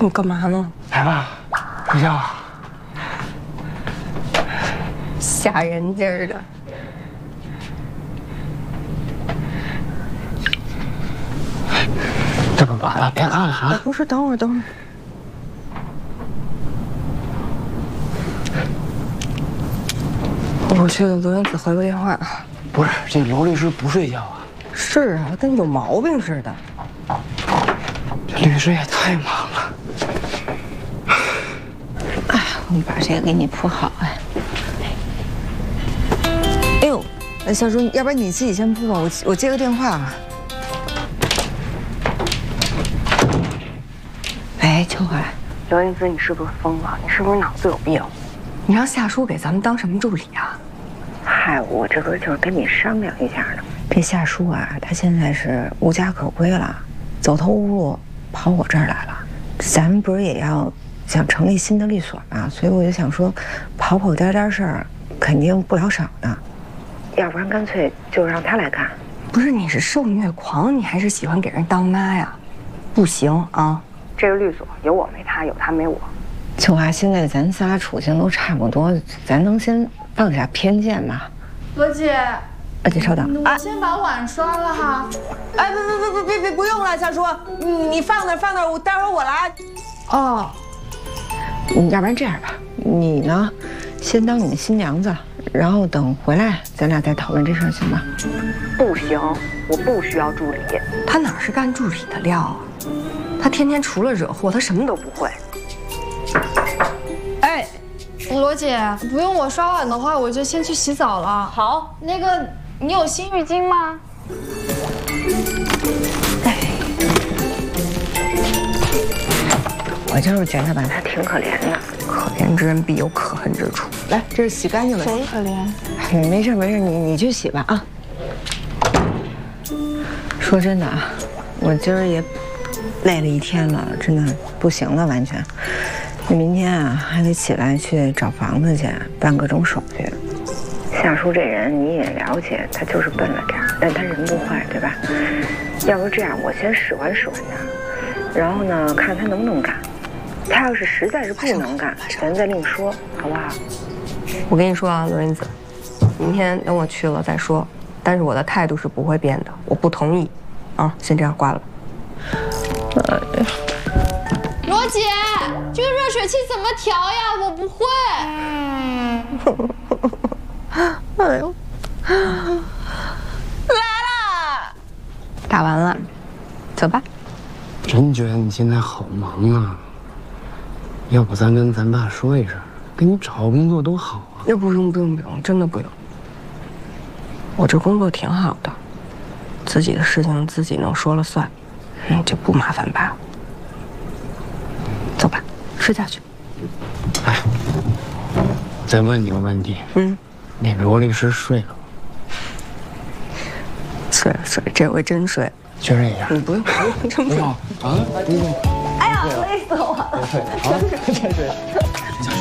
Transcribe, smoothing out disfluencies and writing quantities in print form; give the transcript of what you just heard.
你干嘛呢？ 来吧，睡觉。 吓人劲儿的。 这么晚了，别看了啊！ 不是，等会儿。我去给罗云子回个电话。 不是，这罗律师不睡觉啊？ 是啊，跟有毛病似的。 这律师也太忙了。 哎，我把这个给你铺好哎。哎呦，小叔，要不然你自己先铺吧，我接个电话啊。喂，秋华， 罗云子，你是不是疯了？你是不是脑子有病？你让夏叔给咱们当什么助理啊？ 嗨，我这不是就是跟你商量一下呢。这夏叔啊，他现在是无家可归了，走投无路，跑我这儿来了。咱们不是也要想成立新的律所嘛？所以我就想说，跑颠事儿，肯定不老少呢。要不然干脆就让他来干。 不是，你是受虐狂，你还是喜欢给人当妈呀？不行啊！这个律所有我没他，有他没我。 秋华，现在咱仨处境都差不多，咱能先放下偏见吗？ 罗姐， 姐稍等， 我先把碗刷了哈。 哎，别，不用了，夏叔，你放那，我待会儿我来。 哦， 要不然这样吧，你呢，先当你们新娘子，然后等回来咱俩再讨论这事儿，行吗？ 不行，我不需要助理。他哪是干助理的料啊？他天天除了惹祸，他什么都不会。 哎，罗姐，不用我刷碗的话，我就先去洗澡了。好，那个，你有新浴巾吗？ 我就是觉得吧，他挺可怜的， 可怜之人必有可恨之处。 来，这是洗干净的。 谁可怜？ 没事，你去洗吧啊。说真的啊，我今儿也累了一天了，真的不行了，完全。你明天啊还得起来去找房子去办各种手续。夏叔这人你也了解，他就是笨了点，但他人不坏，对吧？要不这样，我先使唤他，然后呢看他能不能干。他要是实在是不能干，咱再另说，好不好？ 我跟你说啊，罗云子，明天等我去了再说。但是我的态度是不会变的，我不同意。啊，先这样挂了。 罗姐，这个热水器怎么调呀？我不会。 哎呦， 来了， 打完了，走吧。 真觉得你现在好忙啊！要不咱跟咱爸说一声，给你找个工作多好啊！ 不用，真的不用。我这工作挺好的，自己的事情自己能说了算，就不麻烦爸。走吧，睡觉去。 哎，再问你个问题，那罗律师睡了吗？ 睡了，这回真睡了。 确认一下。 不用，真不用啊，不用。 哎呀，累死我了！ 真睡了啊！真睡了。